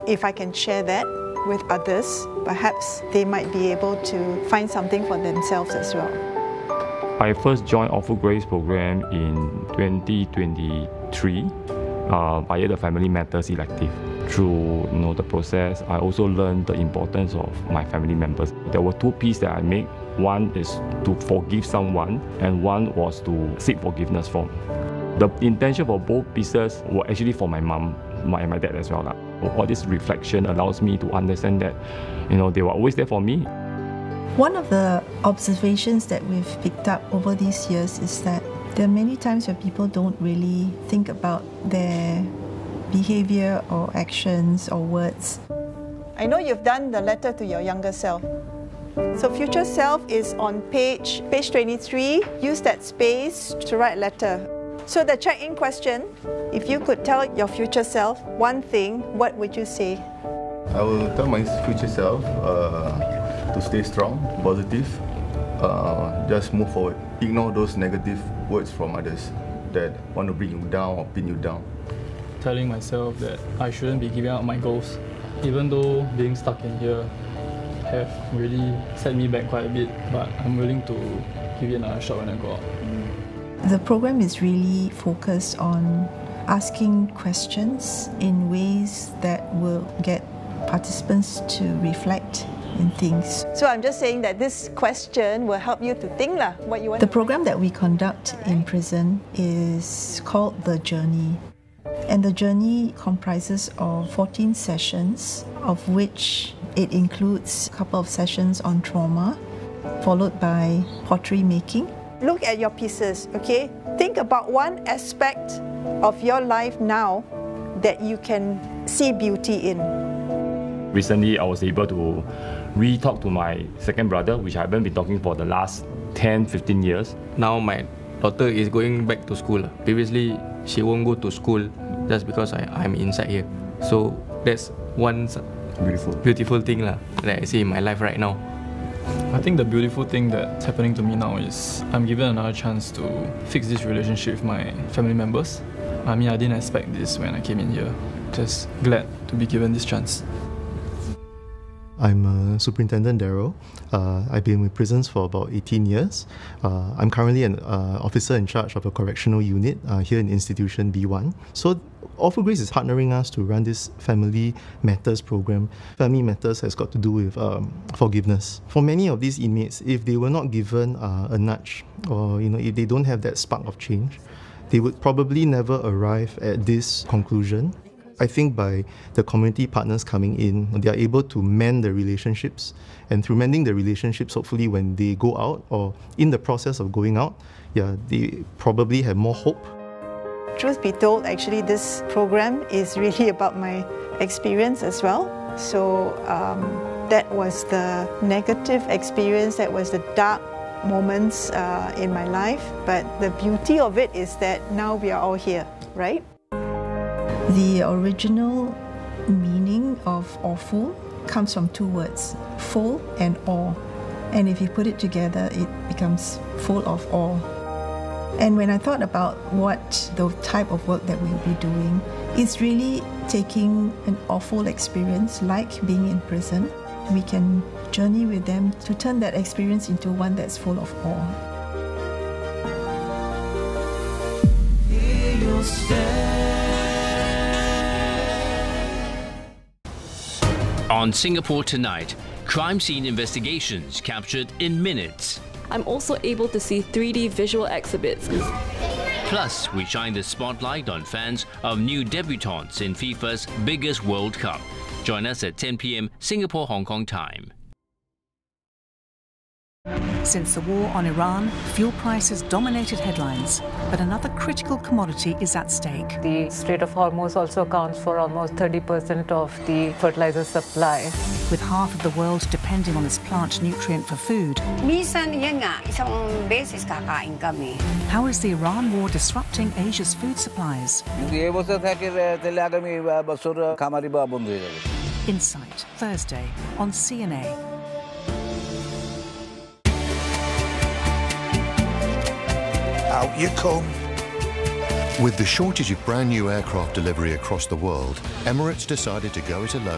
If I can share that with others, perhaps they might be able to find something for themselves as well. I first joined Awful Grace program in 2023 via the Family Matters elective. Through the process, I also learned the importance of my family members. There were two pieces that I made. One is to forgive someone, and one was to seek forgiveness from. The intention for both pieces were actually for my mom and my dad as well. All this reflection allows me to understand that they were always there for me. One of the observations that we've picked up over these years is that there are many times where people don't really think about their behavior or actions or words. I know you've done the letter to your younger self. So future self is on page 23. Use that space to write letter. So the check-in question, if you could tell your future self one thing, what would you say? I will tell my future self to stay strong, positive, just move forward. Ignore those negative words from others that want to bring you down or pin you down. Telling myself that I shouldn't be giving up my goals, even though being stuck in here have really set me back quite a bit, but I'm willing to give it another shot when I go out. The program is really focused on asking questions in ways that will get participants to reflect in things. So I'm just saying that this question will help you to think what you want. The program that we conduct in prison is called The Journey. And the journey comprises of 14 sessions, of which it includes a couple of sessions on trauma, followed by pottery making. Look at your pieces, okay? Think about one aspect of your life now that you can see beauty in. Recently, I was able to re-talk to my second brother, which I haven't been talking for the last 10-15 years. Now my daughter is going back to school. Previously, she won't go to school just because I'm inside here. So that's one beautiful thing that I see in my life right now. I think the beautiful thing that's happening to me now is I'm given another chance to fix this relationship with my family members. I mean, I didn't expect this when I came in here. Just glad to be given this chance. I'm Superintendent Daryl. I've been with prisons for about 18 years. I'm currently an officer in charge of a correctional unit here in Institution B1. So Awful Grace is partnering us to run this Family Matters program. Family Matters has got to do with forgiveness. For many of these inmates, if they were not given a nudge, or if they don't have that spark of change, they would probably never arrive at this conclusion. I think by the community partners coming in, they are able to mend the relationships. And through mending the relationships, hopefully when they go out or in the process of going out, they probably have more hope. Truth be told, actually this program is really about my experience as well. So that was the negative experience, that was the dark moments in my life. But the beauty of it is that now we are all here, right? The original meaning of awful comes from two words, full and awe. And if you put it together, it becomes full of awe. And when I thought about what the type of work that we'll be doing, it's really taking an awful experience like being in prison. We can journey with them to turn that experience into one that's full of awe. Here you'll stand. On Singapore Tonight, crime scene investigations captured in minutes. I'm also able to see 3D visual exhibits. Plus, we shine the spotlight on fans of new debutants in FIFA's biggest World Cup. Join us at 10 p.m. Singapore-Hong Kong time. Since the war on Iran, fuel prices dominated headlines, but another critical commodity is at stake. The Strait of Hormuz also accounts for almost 30% of the fertilizer supply. With half of the world depending on this plant nutrient for food, how is the Iran war disrupting Asia's food supplies? Insight, Thursday on CNA. Out you come. With the shortage of brand new aircraft delivery across the world, Emirates decided to go it alone.